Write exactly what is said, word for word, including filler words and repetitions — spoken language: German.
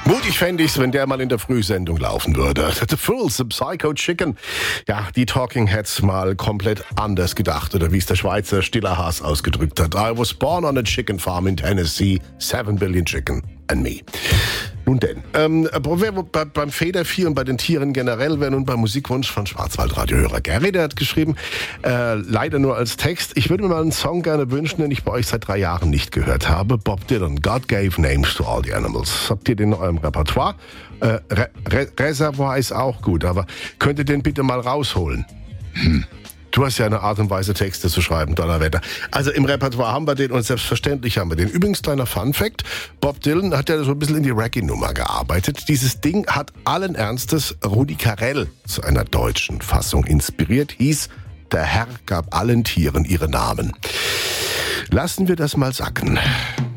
Mutig fände ich's, wenn der mal in der Frühsendung laufen würde. The Fools, the Psycho Chicken. Ja, die Talking Heads mal komplett anders gedacht. Oder wie es der Schweizer Stiller Haas ausgedrückt hat. I was born on a chicken farm in Tennessee. Seven billion chicken and me. Nun denn, ähm, bei, beim Federvieh und bei den Tieren generell wäre nun beim Musikwunsch von Schwarzwaldradiohörer Gary, der hat geschrieben, äh, leider nur als Text, ich würde mir mal einen Song gerne wünschen, den ich bei euch seit drei Jahren nicht gehört habe. Bob Dylan, God Gave Names to All the Animals. Habt ihr den in eurem Repertoire? Äh, Re- Re- Reservoir ist auch gut, aber könnt ihr den bitte mal rausholen? Hm. Du hast ja eine Art und Weise, Texte zu schreiben, Donnerwetter. Also im Repertoire haben wir den und selbstverständlich haben wir den. Übrigens, kleiner Funfact, Bob Dylan hat ja so ein bisschen in die Reggae-Nummer gearbeitet. Dieses Ding hat allen Ernstes Rudi Carrell zu einer deutschen Fassung inspiriert. Hieß, der Herr gab allen Tieren ihre Namen. Lassen wir das mal sacken.